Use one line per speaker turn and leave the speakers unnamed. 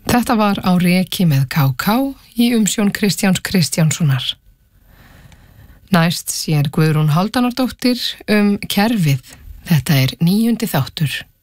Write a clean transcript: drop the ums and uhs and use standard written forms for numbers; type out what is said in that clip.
Þetta var Á reki með KK í umsjón Kristjáns Kristjánssonar. Næst sér Guðrún Hálfdanardóttir Kerfið. Þetta er 9. þáttur.